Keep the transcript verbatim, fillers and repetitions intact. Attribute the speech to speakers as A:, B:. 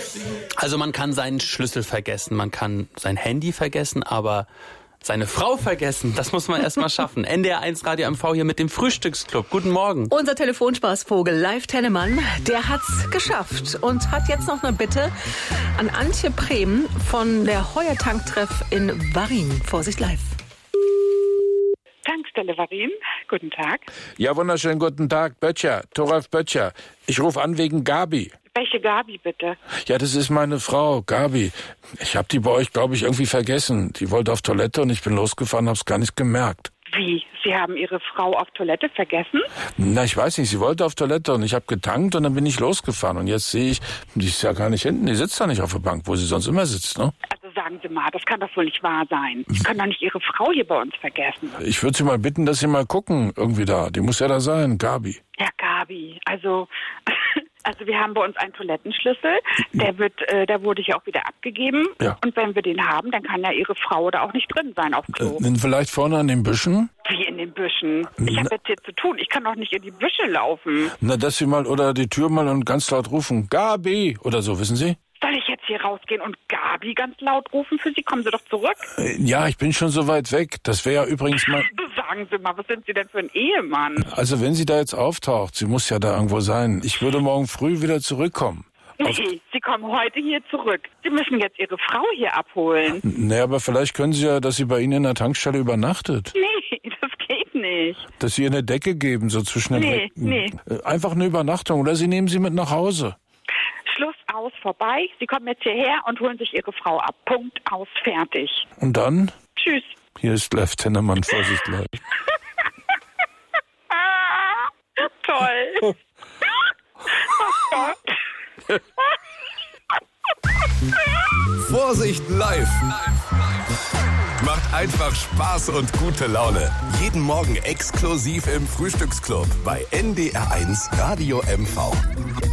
A: Also man kann seinen Schlüssel vergessen, man kann sein Handy vergessen, aber seine Frau vergessen, das muss man erst mal schaffen. N D R eins Radio M V hier mit dem Frühstücksclub. Guten Morgen.
B: Unser Telefonspaßvogel Live Tennemann, der hat's geschafft und hat jetzt noch eine Bitte an Antje Brehm von der Heuer-Tanktreff in Warin. Vorsicht live.
C: Tankstelle Warin, guten Tag.
D: Ja, wunderschönen guten Tag, Böttcher, Thoralf Böttcher. Ich rufe an wegen Gabi.
C: Welche Gabi bitte?
D: Ja, das ist meine Frau, Gabi. Ich habe die bei euch, glaube ich, irgendwie vergessen. Die wollte auf Toilette und ich bin losgefahren, hab's gar nicht gemerkt.
C: Wie? Sie haben Ihre Frau auf Toilette vergessen?
D: Na, ich weiß nicht, sie wollte auf Toilette und ich habe getankt und dann bin ich losgefahren. Und jetzt sehe ich, die ist ja gar nicht hinten, die sitzt da nicht auf der Bank, wo sie sonst immer sitzt, ne?
C: Also sagen Sie mal, das kann doch wohl nicht wahr sein. Sie können doch nicht Ihre Frau hier bei uns vergessen.
D: Ich würde Sie mal bitten, dass Sie mal gucken, irgendwie da. Die muss ja da sein, Gabi.
C: Ja, Gabi, also... Also wir haben bei uns einen Toilettenschlüssel, der wird, äh, der wurde hier auch wieder abgegeben.
D: Ja.
C: Und wenn wir den haben, dann kann ja Ihre Frau da auch nicht drin sein auf Klo.
D: Äh, vielleicht vorne an den Büschen?
C: Wie in den Büschen? Ich habe jetzt hier zu tun. Ich kann doch nicht in die Büsche laufen.
D: Na, dass Sie mal oder die Tür mal und ganz laut rufen, Gabi oder so, wissen Sie?
C: Soll ich jetzt hier rausgehen und Gabi ganz laut rufen für Sie? Kommen Sie doch zurück.
D: Äh, ja, ich bin schon so weit weg. Das wäre ja übrigens mal...
C: Sagen Sie mal, was sind Sie denn für ein Ehemann?
D: Also wenn sie da jetzt auftaucht, sie muss ja da irgendwo sein. Ich würde morgen früh wieder zurückkommen.
C: Nee, Sie kommen heute hier zurück. Sie müssen jetzt Ihre Frau hier abholen.
D: Nee, aber vielleicht können Sie ja, dass sie bei Ihnen in der Tankstelle übernachtet.
C: Nee, das geht nicht.
D: Dass Sie ihr eine Decke geben, so zwischen den
C: Nee,
D: Ecken.
C: nee.
D: Einfach eine Übernachtung oder Sie nehmen sie mit nach Hause.
C: Schluss, aus, vorbei. Sie kommen jetzt hierher und holen sich Ihre Frau ab. Punkt, aus, fertig.
D: Und dann?
C: Tschüss.
D: Hier ist Live Tennemann, Vorsicht live.
C: Toll. Oh Gott.
E: Vorsicht live. Macht einfach Spaß und gute Laune. Jeden Morgen exklusiv im Frühstücksclub bei N D R eins Radio M V.